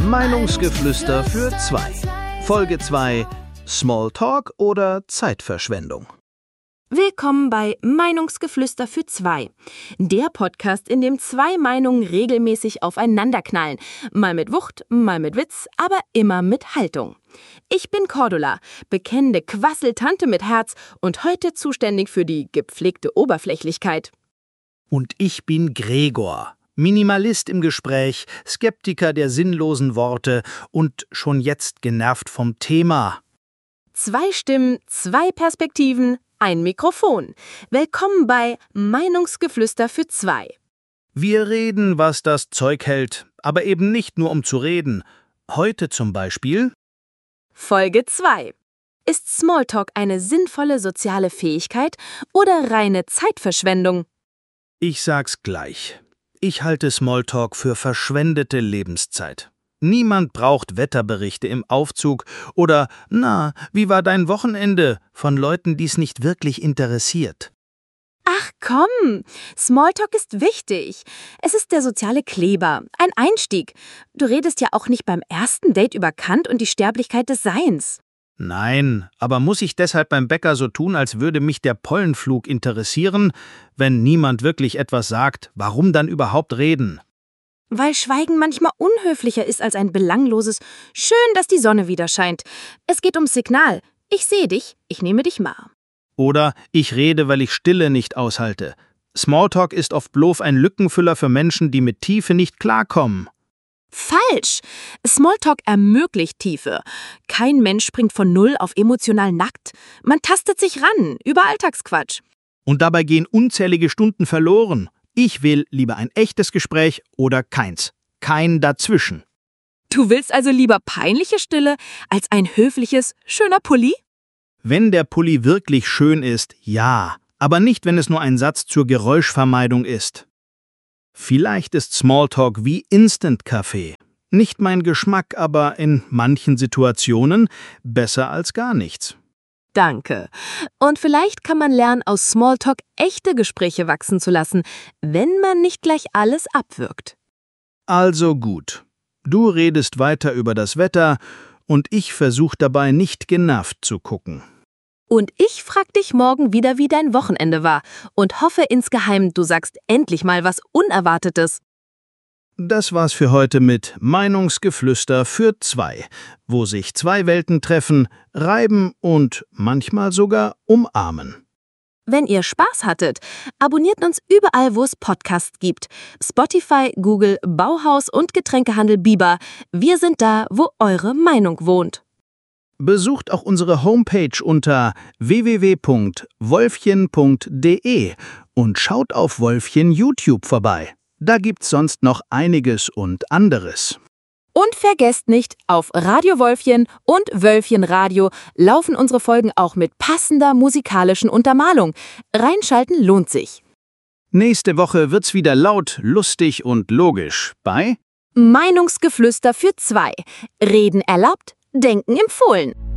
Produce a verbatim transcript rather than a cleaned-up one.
Meinungsgeflüster für zwei. Folge zwei. Smalltalk oder Zeitverschwendung? Willkommen bei Meinungsgeflüster für zwei. Der Podcast, in dem zwei Meinungen regelmäßig aufeinanderknallen. Mal mit Wucht, mal mit Witz, aber immer mit Haltung. Ich bin Cordula, bekennende Quasseltante mit Herz und heute zuständig für die gepflegte Oberflächlichkeit. Und ich bin Gregor, Minimalist im Gespräch, Skeptiker der sinnlosen Worte und schon jetzt genervt vom Thema. Zwei Stimmen, zwei Perspektiven, ein Mikrofon. Willkommen bei Meinungsgeflüster für zwei. Wir reden, was das Zeug hält, aber eben nicht nur um zu reden. Heute zum Beispiel Folge zwei. Ist Smalltalk eine sinnvolle soziale Fähigkeit oder reine Zeitverschwendung? Ich sag's gleich. Ich halte Smalltalk für verschwendete Lebenszeit. Niemand braucht Wetterberichte im Aufzug oder »Na, wie war dein Wochenende?« von Leuten, die es nicht wirklich interessiert. Ach komm, Smalltalk ist wichtig. Es ist der soziale Kleber, ein Einstieg. Du redest ja auch nicht beim ersten Date über Kant und die Sterblichkeit des Seins. Nein, aber muss ich deshalb beim Bäcker so tun, als würde mich der Pollenflug interessieren? Wenn niemand wirklich etwas sagt, warum dann überhaupt reden? Weil Schweigen manchmal unhöflicher ist als ein belangloses »Schön, dass die Sonne wieder scheint«. Es geht ums Signal. Ich sehe dich, ich nehme dich wahr. Oder ich rede, weil ich Stille nicht aushalte. Smalltalk ist oft bloß ein Lückenfüller für Menschen, die mit Tiefe nicht klarkommen. Falsch! Smalltalk ermöglicht Tiefe. Kein Mensch springt von Null auf emotional nackt. Man tastet sich ran, über Alltagsquatsch. Und dabei gehen unzählige Stunden verloren. Ich will lieber ein echtes Gespräch oder keins. Kein Dazwischen. Du willst also lieber peinliche Stille als ein höfliches, schöner Pulli? Wenn der Pulli wirklich schön ist, ja. Aber nicht, wenn es nur ein Satz zur Geräuschvermeidung ist. Vielleicht ist Smalltalk wie Instant-Kaffee. Nicht mein Geschmack, aber in manchen Situationen besser als gar nichts. Danke. Und vielleicht kann man lernen, aus Smalltalk echte Gespräche wachsen zu lassen, wenn man nicht gleich alles abwürgt. Also gut. Du redest weiter über das Wetter und ich versuche dabei nicht genervt zu gucken. Und ich frag dich morgen wieder, wie dein Wochenende war und hoffe insgeheim, du sagst endlich mal was Unerwartetes. Das war's für heute mit Meinungsgeflüster für zwei, wo sich zwei Welten treffen, reiben und manchmal sogar umarmen. Wenn ihr Spaß hattet, abonniert uns überall, wo es Podcasts gibt. Spotify, Google, Bauhaus und Getränkehandel Biber. Wir sind da, wo eure Meinung wohnt. Besucht auch unsere Homepage unter w w w punkt wolfchen punkt de und schaut auf Wolfchen YouTube vorbei. Da gibt's sonst noch einiges und anderes. Und vergesst nicht, auf Radio Wolfchen und Wölfchen Radio laufen unsere Folgen auch mit passender musikalischen Untermalung. Reinschalten lohnt sich. Nächste Woche wird's wieder laut, lustig und logisch bei Meinungsgeflüster für zwei. Reden erlaubt, Denken empfohlen.